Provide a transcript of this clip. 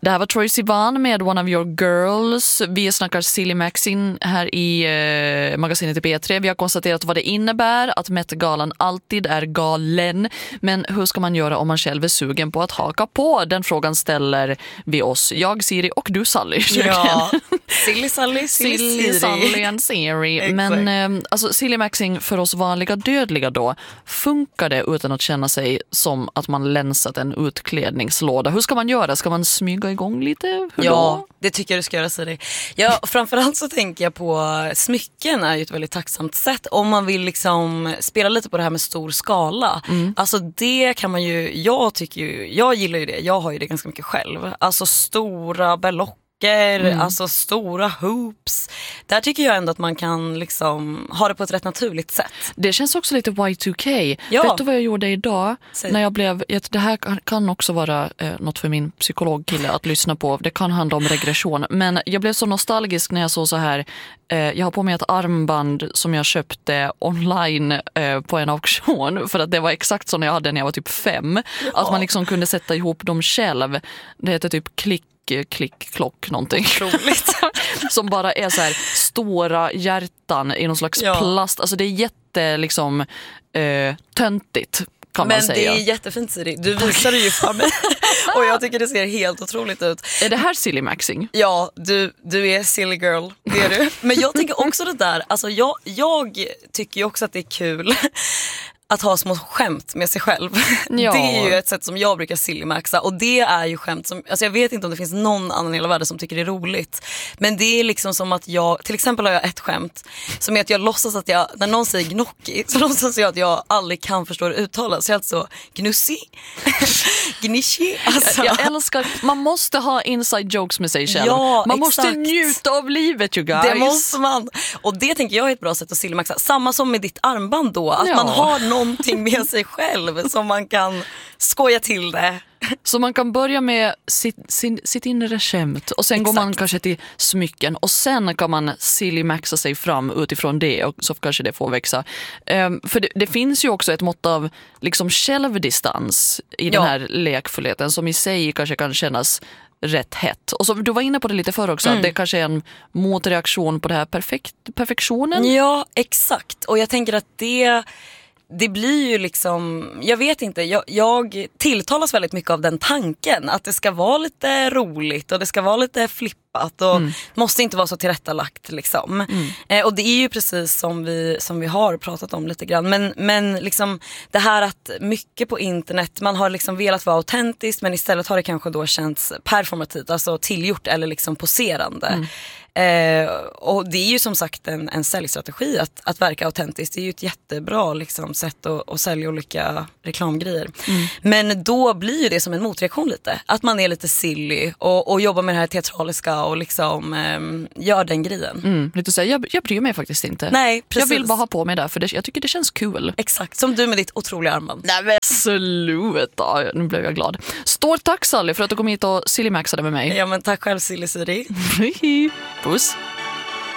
Det här var Troye Sivan med One of Your Girls. Vi snackar Silly Maxine här i magasinet i P3. Vi har konstaterat vad det innebär att Met-galan alltid är galen. Men hur ska man göra om man själv är sugen på att haka på? Den frågan ställer vi oss. Jag, Siri och du, Sally. Ja, Silly Sally, Silly Sally and Siri. Men alltså, Silly Maxine för oss vanliga dödliga då, funkar det utan att känna sig som att man länsat en utklädningslåda? Hur ska man göra? Ska man smyga igång lite? Hur ja, då? det tycker jag du ska göra, Siri. Ja, framförallt så tänker jag på smycken är ju ett väldigt tacksamt sätt om man vill liksom spela lite på det här med stor skala. Alltså det kan man ju, jag gillar ju det, jag har ju det ganska mycket själv. Alltså stora belopp. Alltså stora hoops. Där tycker jag ändå att man kan liksom ha det på ett rätt naturligt sätt. Det känns också lite Y2K. Ja. Vet du vad jag gjorde idag? När jag blev, det här kan också vara något för min psykologkille att lyssna på. Det kan handla om regression. Men jag blev så nostalgisk när jag såg så här. Jag har på mig ett armband som jag köpte online på en auktion. För att det var exakt så när jag hade när jag var typ 5. Ja. Att man liksom kunde sätta ihop dem själv. Det heter typ klick, klock någonting. Som bara är så här stora hjärtan i någon slags plast. Alltså det är jätte liksom töntigt. Kan man säga. Det är jättefint, Siri. Du visar det ju för mig. Och jag tycker det ser helt otroligt ut. Är det här Silly Maxing? Ja, du är silly girl. Det är du. Men jag tycker också det där. Alltså jag tycker ju också att det är kul att ha små skämt med sig själv. Ja. Det är ju ett sätt som jag brukar sillymaxa. Och det är ju skämt som, alltså jag vet inte om det finns någon annan i hela världen som tycker det är roligt. Men det är liksom som att jag, till exempel har jag ett skämt som är att jag låtsas att jag, när någon säger gnocchi, så låtsas jag att jag aldrig kan förstå det uttalas. Så jag alltså gnussi, gnishi. Alltså. Jag älskar, man måste ha inside jokes med sig själv. Ja, man måste njuta av livet, you guys. Det måste man. Och det tänker jag är ett bra sätt att sillymaxa. Samma som med ditt armband då, att man har någonting med sig själv som man kan skoja till det. Så man kan börja med sitt inre skämt och sen går man kanske till smycken och sen kan man sillymaxa sig fram utifrån det och så kanske det får växa. För det finns ju också ett mått av liksom självdistans i den här lekfullheten som i sig kanske kan kännas rätt hett. Och så du var inne på det lite förr också, att det kanske är en motreaktion på det här perfektionen. Ja, exakt. Och jag tänker att det blir ju liksom, jag vet inte, jag tilltalas väldigt mycket av den tanken att det ska vara lite roligt och det ska vara lite flippat och måste inte vara så tillrättalagt liksom. Och det är ju precis som vi har pratat om lite grann, men liksom det här att mycket på internet, man har liksom velat vara autentiskt men istället har det kanske då känts performativt, alltså tillgjort eller liksom poserande. Och det är ju som sagt en säljstrategi att verka autentiskt. Det är ju ett jättebra liksom, sätt att sälja olika reklamgrejer. Men då blir ju det som en motreaktion lite. Att man är lite silly och jobbar med det här teatraliska och liksom gör den grejen. Lite så här, jag bryr mig faktiskt inte. Nej, precis. Jag vill bara ha på mig där för jag tycker det känns kul. Exakt, som du med ditt otroliga armband. Nej men sluta, nu blev jag glad. Stort tack Sally för att du kom hit och sillymaxade med mig. Ja men tack själv Silly Siri. Puss.